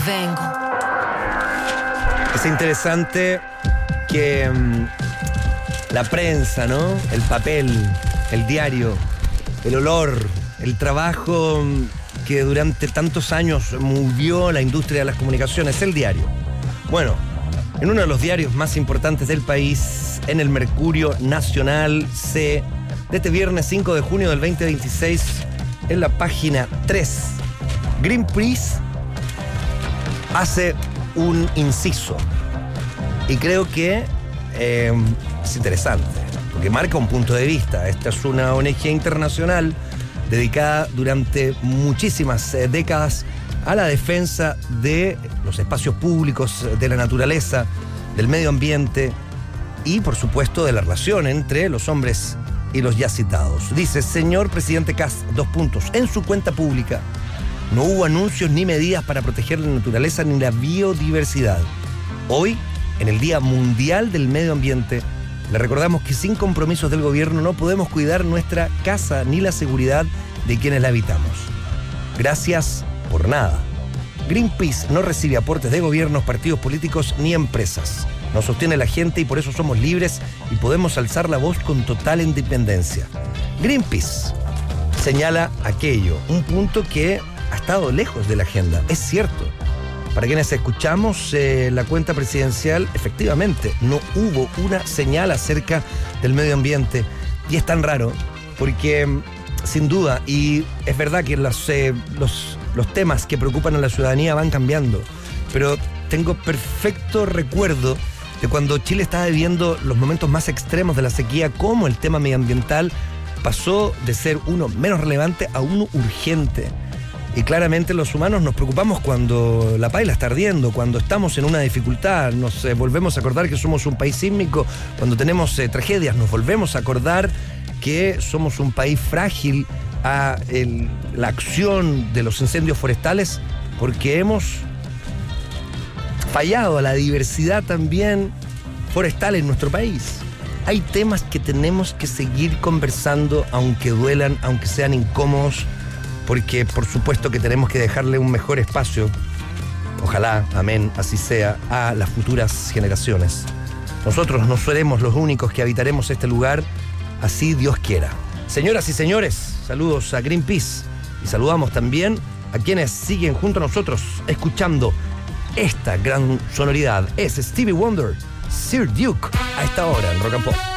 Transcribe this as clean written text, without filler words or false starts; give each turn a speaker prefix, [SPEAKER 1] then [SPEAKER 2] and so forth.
[SPEAKER 1] Vengo.
[SPEAKER 2] Es interesante que la prensa, ¿no? El papel, el diario, el olor, el trabajo que durante tantos años movió la industria de las comunicaciones, el diario. Bueno, en uno de los diarios más importantes del país, en el Mercurio Nacional C, de este viernes 5 de junio del 2026, en la página 3, Greenpeace hace un inciso. Y creo que es interesante, porque marca un punto de vista. Esta es una ONG internacional dedicada durante muchísimas décadas a la defensa de los espacios públicos, de la naturaleza, del medio ambiente y, por supuesto, de la relación entre los hombres y los ya citados. Dice: señor presidente Kast, en su cuenta pública no hubo anuncios ni medidas para proteger la naturaleza ni la biodiversidad. Hoy, en el Día Mundial del Medio Ambiente, le recordamos que sin compromisos del gobierno no podemos cuidar nuestra casa ni la seguridad de quienes la habitamos. Gracias por nada. Greenpeace no recibe aportes de gobiernos, partidos políticos ni empresas. Nos sostiene la gente y por eso somos libres y podemos alzar la voz con total independencia. Greenpeace señala aquello, un punto que ha estado lejos de la agenda. Es cierto. Para quienes escuchamos la cuenta presidencial, efectivamente, no hubo una señal acerca del medio ambiente. Y es tan raro, porque sin duda, y es verdad que los temas que preocupan a la ciudadanía van cambiando, pero tengo perfecto recuerdo de cuando Chile estaba viviendo los momentos más extremos de la sequía, cómo el tema medioambiental pasó de ser uno menos relevante a uno urgente. Y claramente los humanos nos preocupamos cuando la paila está ardiendo, cuando estamos en una dificultad, nos volvemos a acordar que somos un país sísmico, cuando tenemos tragedias, nos volvemos a acordar que somos un país frágil a la acción de los incendios forestales, porque hemos fallado a la diversidad también forestal en nuestro país. Hay temas que tenemos que seguir conversando, aunque duelan, aunque sean incómodos, porque por supuesto que tenemos que dejarle un mejor espacio, ojalá, amén, así sea, a las futuras generaciones. Nosotros no seremos los únicos que habitaremos este lugar, así Dios quiera. Señoras y señores, saludos a Greenpeace y saludamos también a quienes siguen junto a nosotros escuchando esta gran sonoridad. Es Stevie Wonder, Sir Duke, a esta hora en Rock and Pop.